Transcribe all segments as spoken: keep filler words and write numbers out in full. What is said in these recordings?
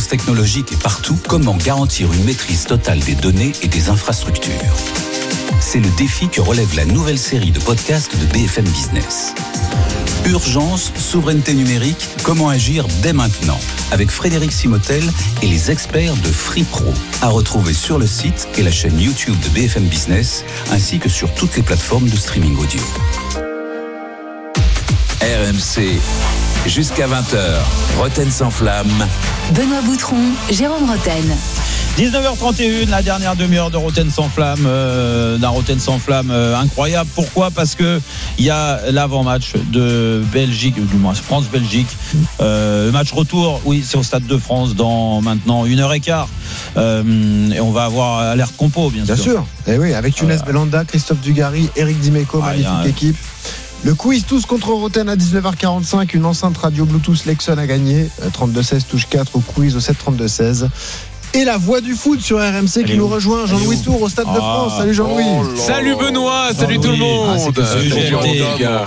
technologique est partout, comment garantir une maîtrise totale des données et des infrastructures ? C'est le défi que relève la nouvelle série de podcasts de B F M Business. Urgence, souveraineté numérique, comment agir dès maintenant ? Avec Frédéric Simotel et les experts de FreePro. À retrouver sur le site et la chaîne YouTube de B F M Business, ainsi que sur toutes les plateformes de streaming audio. R M C, jusqu'à vingt heures, Roten sans flamme. Benoît Boutron, Jérôme Roten. dix-neuf heures trente et une, la dernière demi-heure de Roten sans flamme, euh, d'un Roten sans flamme euh, incroyable. Pourquoi ? Parce que il y a l'avant-match de Belgique, du moins France-Belgique. Euh, le match retour, oui, c'est au Stade de France dans maintenant une heure et quart. Euh, et on va avoir alerte compo, bien, bien sûr. Bien sûr. Et oui, avec Younes euh, Belhanda, Christophe Dugarry, Eric Dimeco, ah, magnifique un... équipe. Le quiz tous contre Roten à dix-neuf heures quarante-cinq, une enceinte radio Bluetooth Lexon à gagner, trente-deux seize touche quatre au quiz au sept trente-deux seize. Et la voix du foot sur R M C qui nous rejoint, Jean-Louis Tour au Stade ah, de France. Salut Jean-Louis. Oh salut Benoît, salut Jean-Louis. Tout le monde. Ah, salut G L T, gars.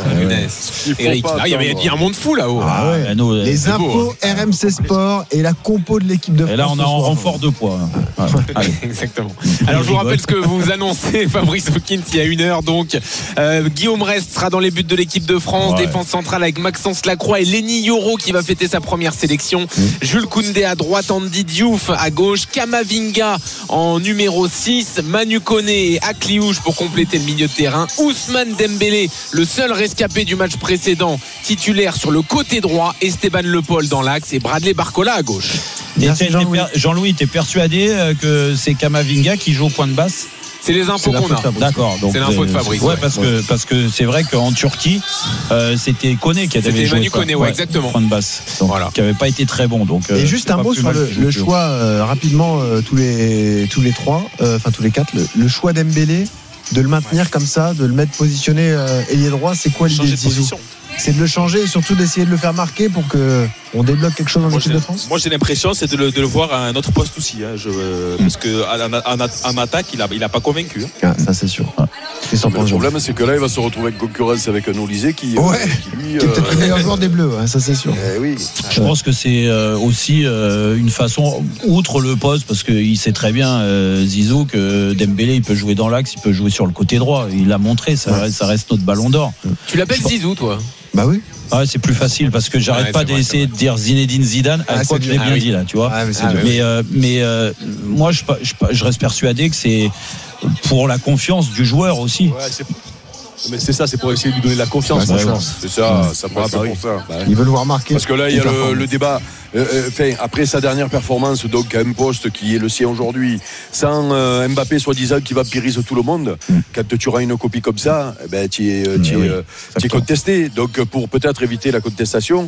Eric, il y, y a un monde fou là-haut. Ah, ouais. Ah, nous, les infos beau, hein. R M C Sport et la compo de l'équipe de France. Et là, on a un renfort de poids. Ouais. Exactement. Alors, je vous rappelle ce que vous annoncez, Fabrice Hawkins, il y a une heure. Donc, euh, Guillaume Rest sera dans les buts de l'équipe de France. Ouais. Défense centrale avec Maxence Lacroix et Lenny Yoro qui va fêter sa première sélection. Mmh. Jules Koundé à droite, Andy Diouf à gauche, Kamavinga en numéro six, Manu Koné et Akliouche pour compléter le milieu de terrain, Ousmane Dembélé, le seul rescapé du match précédent, titulaire sur le côté droit, Esteban Le Paul dans l'axe et Bradley Barcola à gauche. Merci Jean-Louis. Jean-Louis, t'es persuadé que c'est Kamavinga qui joue au point de basse ? C'est les infos c'est qu'on a. D'accord. Donc c'est l'info de Fabrice. Ouais, parce ouais. que parce que c'est vrai qu'en Turquie, euh, c'était Koné qui avait c'était joué. Manu Koné, ouais, exactement. Point de basse, donc, voilà. Qui avait pas été très bon. Donc. Et euh, juste un mot sur le, le choix euh, rapidement euh, tous les tous les trois, enfin euh, tous les quatre, le, le choix d'Embélé, de le maintenir ouais. comme ça, de le mettre positionné euh, ailier droit, c'est quoi l'idée de Zizou ? C'est de le changer et surtout d'essayer de le faire marquer pour que on débloque quelque chose en équipe de France. Moi j'ai l'impression c'est de le, de le voir à un autre poste aussi hein, je, euh, mm. parce que en, en, en attaque il a il a pas convaincu. Hein. Ah, ça c'est sûr. Ah. C'est le problème c'est que là il va se retrouver en concurrence avec un Olysée qui, ouais. euh, qui lui qui est peut-être euh... le meilleur joueur des Bleus, hein, ça c'est sûr. Eh oui. Je pense que c'est euh, aussi euh, une façon outre le poste parce qu'il sait très bien euh, Zizou que Dembélé il peut jouer dans l'axe, il peut jouer sur le côté droit. Il l'a montré, ça, ouais. ça reste notre ballon d'or. Tu l'appelles je Zizou toi ? Bah oui. Ah ouais, c'est plus facile parce que j'arrête ouais, pas vrai, d'essayer de dire Zinedine Zidane à ah, quoi que je l'ai ah, bien oui. dit là, tu vois. Ah, mais, ah, mais, euh, mais euh, moi, je, je, je reste persuadé que c'est pour la confiance du joueur aussi. Ouais, c'est... Mais c'est ça, c'est pour essayer de lui donner de la confiance. Ouais, c'est ça, ouais. ça passe bah, pour ça. Bah, il veut le voir marquer. Parce que là, il y a le, le débat. Euh, euh, après sa dernière performance, donc à un poste qui est le sien aujourd'hui, sans euh, Mbappé soi-disant qui vampirise tout le monde, mm. quand tu auras une copie comme ça, eh ben, tu es, tu oui, euh, es contesté. Donc pour peut-être éviter la contestation,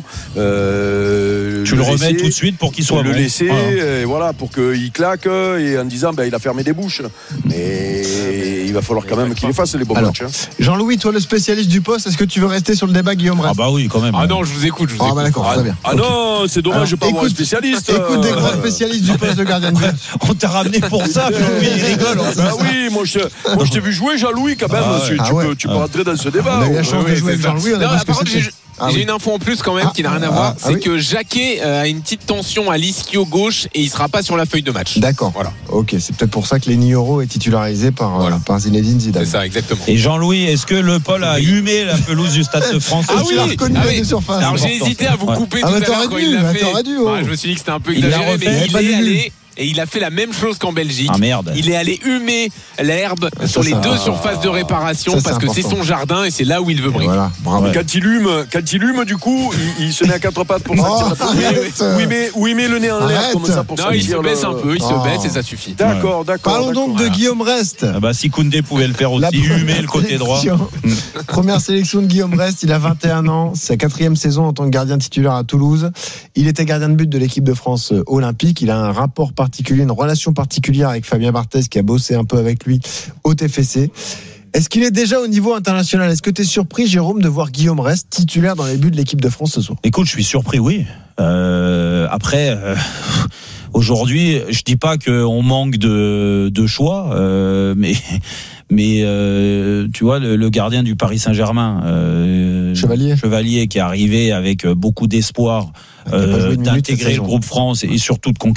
euh, tu le, le remets laisser, tout de suite pour qu'il soit le bon. laisser, voilà. Et voilà, pour qu'il claque et en disant ben, il a fermé des bouches. Mais il va falloir quand même qu'il efface les bons Alors, matchs. Hein. Jean-Louis, toi le spécialiste du poste, est-ce que tu veux rester sur le débat Guillaume Rest ? Ah bah oui, quand même. Ah non, je vous écoute. Je vous ah écoute. bah d'accord, ah, très bien. Ah okay. non, c'est dommage. Alors, pas écoute, spécialiste. Écoute des grands spécialistes du poste de gardien de but. On t'a ramené pour ça, Jean-Louis, il rigole. Ah oui, moi je, moi je t'ai vu jouer Jean-Louis quand même. Ah ouais. Tu, ah ouais. peux, tu ah peux rentrer dans ce débat. On a eu la chance oui, de jouer avec Jean-Louis. Non, par contre, j'ai, ah j'ai oui. une info en plus quand même ah, qui n'a rien à voir. Ah, c'est ah, oui. que Jacquet a une petite tension à l'ischio gauche et il sera pas sur la feuille de match. D'accord. Voilà. Ok, c'est peut-être pour ça que Lenny Yoro est titularisé par, voilà. par Zinedine Zidane. C'est ça, exactement. Et Jean-Louis, est-ce que Le Paul a humé la pelouse du Stade de France ? Ah oui, reconnu ah oui. surface. Alors j'ai hésité à vous couper ah, tout à l'heure quand il l'a fait. Dû, oh. bah, je me suis dit que c'était un peu exagéré, mais il est allé. Et il a fait la même chose qu'en Belgique. Ah merde. Il est allé humer l'herbe ça, sur les ça, deux ah, surfaces de réparation ça, parce que c'est son jardin et c'est là où il veut briller. Voilà. Ouais. Quand il hume, quand il hume, du coup, il, il se met à quatre pattes pour sortir oh, la oui, oui, mais, oui, mais le nez en l'air comme ça pour non, sortir. il se baisse le... un peu, il oh. se baisse et ça suffit. D'accord, d'accord. Parlons d'accord. donc de Guillaume Rest. Ah bah, si Koundé pouvait le faire aussi, humer le côté droit. Première sélection de Guillaume Rest, il a vingt et un ans, c'est sa quatrième saison en tant que gardien titulaire à Toulouse. Il était gardien de but de l'équipe de France olympique. Il a un rapport particulier, une relation particulière avec Fabien Barthez qui a bossé un peu avec lui au T F C. Est-ce qu'il est déjà au niveau international ? Est-ce que tu es surpris, Jérôme, de voir Guillaume Rest titulaire dans les buts de l'équipe de France ce soir ? Écoute, je suis surpris, oui. Euh, après, euh, aujourd'hui, je dis pas qu'on manque de, de choix, euh, mais... Mais euh, tu vois, le, le gardien du Paris Saint-Germain, euh, Chevalier. Chevalier, qui est arrivé avec beaucoup d'espoir euh, d'intégrer le groupe France et surtout de conquérir